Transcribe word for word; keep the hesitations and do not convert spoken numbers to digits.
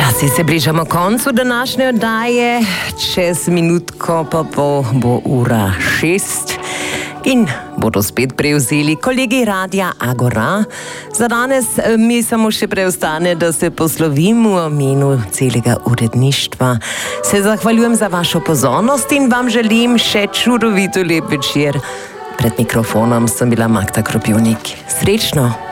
Počasi se bližamo koncu današnje oddaje, čez minutko pa pol bo ura šest in bodo spet prevzeli kolegi Radia Agora. Za danes mi samo še preostane, da se poslovim v imenu celega uredništva. Se zahvaljujem za vašo pozornost in vam želim še čudovito lep večer. Pred mikrofonom sem bila Magda Kropivnik. Srečno!